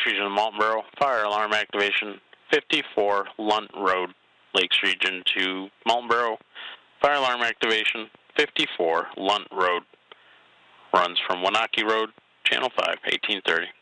Region of Mountain fire alarm activation 54 Lunt Road, Lakes Region to Mountain fire alarm activation 54 Lunt Road. Runs from Wanaki Road, Channel 5, 1830.